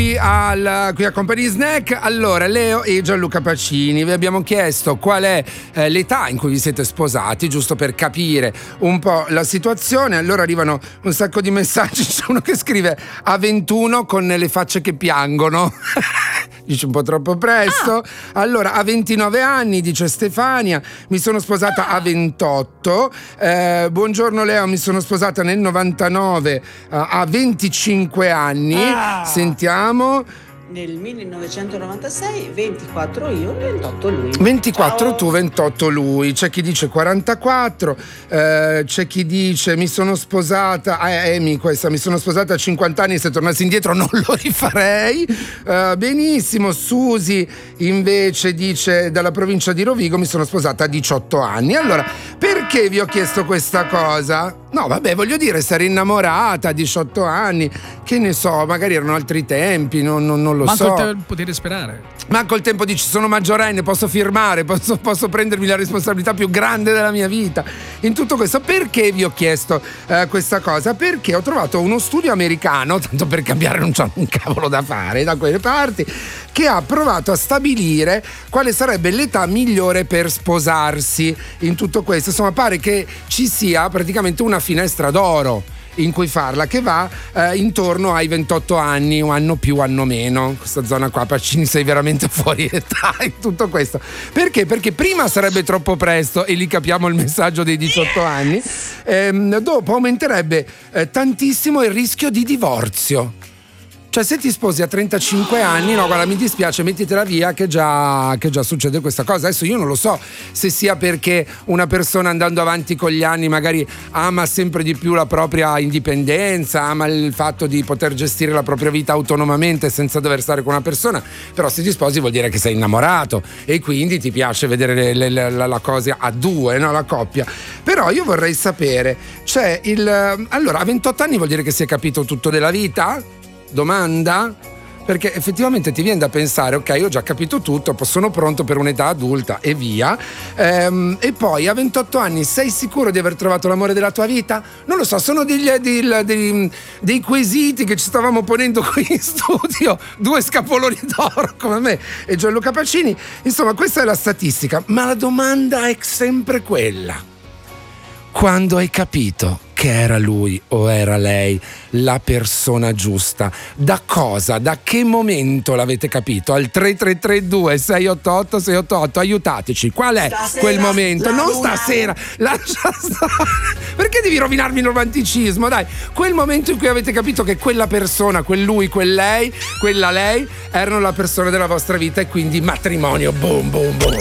qui a Company Snack. Allora, Leo e Gianluca Pacini, vi abbiamo chiesto qual è l'età in cui vi siete sposati, giusto per capire un po' la situazione. Allora arrivano un sacco di messaggi, c'è uno che scrive a 21 con le facce che piangono. Dice un po' troppo presto. Allora, a 29 anni, dice Stefania, mi sono sposata a 28. Buongiorno Leo, mi sono sposata nel 99 a 25 anni. Sentiamo. Nel 1996, 24 io, 28 lui. 24 Ciao. tu, 28 lui. C'è chi dice 44, c'è chi dice mi sono sposata, Amy questa, mi sono sposata a 50 anni, se tornassi indietro non lo rifarei. Benissimo. Susi invece dice dalla provincia di Rovigo, mi sono sposata a 18 anni. Allora, perché vi ho chiesto questa cosa? No, vabbè, voglio dire, essere innamorata a 18 anni, che ne so, magari erano altri tempi, non lo Manco so. il potere sperare. Manco il tempo, dici sono maggiorenne, posso firmare, posso prendermi la responsabilità più grande della mia vita in tutto questo. Perché vi ho chiesto questa cosa? Perché ho trovato uno studio americano, tanto per cambiare non c'è un cavolo da fare da quelle parti, che ha provato a stabilire quale sarebbe l'età migliore per sposarsi in tutto questo. Insomma, pare che ci sia praticamente una finestra d'oro in cui farla, che va intorno ai 28 anni, un anno più, anno meno. Questa zona qua, Pacini, sei veramente fuori età in tutto questo. Perché? Perché prima sarebbe troppo presto, e lì capiamo il messaggio dei 18 anni. Dopo aumenterebbe tantissimo il rischio di divorzio. Cioè, se ti sposi a 35 anni, no, guarda, mi dispiace, mettitela via che già succede questa cosa. Adesso io non lo so se sia perché una persona andando avanti con gli anni magari ama sempre di più la propria indipendenza, ama il fatto di poter gestire la propria vita autonomamente senza dover stare con una persona. Però se ti sposi vuol dire che sei innamorato e quindi ti piace vedere la cosa a due, no? La coppia. Però io vorrei sapere, allora, a 28 anni vuol dire che si è capito tutto della vita? Domanda? Perché effettivamente ti viene da pensare, ok, ho già capito tutto, sono pronto per un'età adulta e via. E poi a 28 anni sei sicuro di aver trovato l'amore della tua vita? Non lo so, sono dei quesiti che ci stavamo ponendo qui in studio, due scapoloni d'oro come me e Gianluca Pacini. Insomma, questa è la statistica, ma la domanda è sempre quella: quando hai capito che era lui o era lei la persona giusta? Da cosa? Da che momento l'avete capito? Al 3332 688 688, aiutateci, qual è quel momento? Non stasera, lascia stare. Perché devi rovinarmi il romanticismo? Dai, quel momento in cui avete capito che quella persona, quel lui, quel lei, quella lei erano la persona della vostra vita, e quindi matrimonio, boom boom boom.